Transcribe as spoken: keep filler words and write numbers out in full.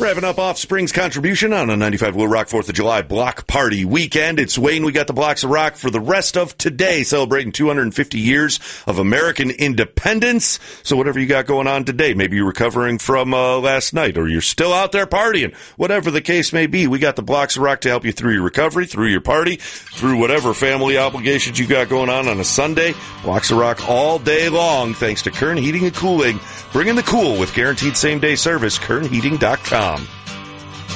Revving up Offspring's contribution on a ninety-five Will Rock fourth of July block party weekend. It's Wayne. We got the blocks of rock for the rest of today, celebrating two hundred fifty years of American independence. So whatever you got going on today, maybe you're recovering from uh, last night, or you're still out there partying. Whatever the case may be, we got the blocks of rock to help you through your recovery, through your party, through whatever family obligations you got going on on a Sunday. Blocks of rock all day long, thanks to Kern Heating and Cooling. Bring in the cool with guaranteed same-day service, kern heating dot com.